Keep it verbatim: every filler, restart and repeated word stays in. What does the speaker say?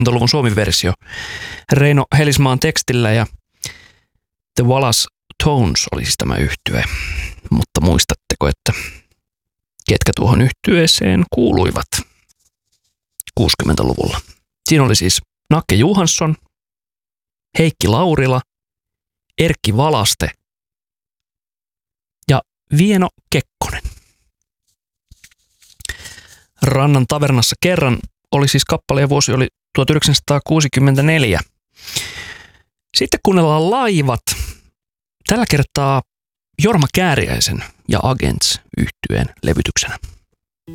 kuusikymmentäluvun Suomi-versio Reino Helismaan tekstillä ja The Wallace Tones oli siis tämä yhtye. Mutta muistatteko, että ketkä tuohon yhtyeeseen kuuluivat kuusikymmentäluvulla? Siinä oli siis Nakke Johansson, Heikki Laurila, Erkki Valaste ja Vieno Kekkonen. Rannan tavernassa kerran oli siis kappale ja vuosi oli tuhatyhdeksänsataakuusikymmentäneljä. Sitten kuunnellaan Laivat. Tällä kertaa Jorma Kääriäisen ja Agents -yhtyeen levytyksenä.